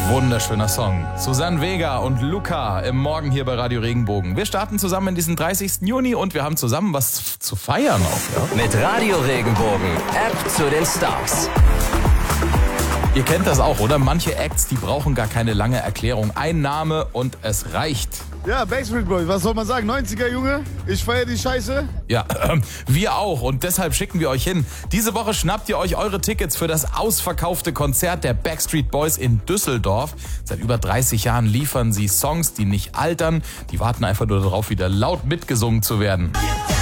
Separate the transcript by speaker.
Speaker 1: Wunderschöner Song. Susanne Vega und Luca im Morgen hier bei Radio Regenbogen. Wir starten zusammen in diesen 30. Juni und wir haben zusammen was zu feiern auch. Ja?
Speaker 2: Mit Radio Regenbogen, App zu den Stars.
Speaker 1: Ihr kennt das auch, oder? Manche Acts, die brauchen gar keine lange Erklärung. Ein Name und es reicht.
Speaker 3: Ja, Backstreet Boys, was soll man sagen? 90er, Junge, ich feiere die Scheiße.
Speaker 1: Ja, wir auch und deshalb schicken wir euch hin. Diese Woche schnappt ihr euch eure Tickets für das ausverkaufte Konzert der Backstreet Boys in Düsseldorf. Seit über 30 Jahren liefern sie Songs, die nicht altern. Die warten einfach nur darauf, wieder laut mitgesungen zu werden.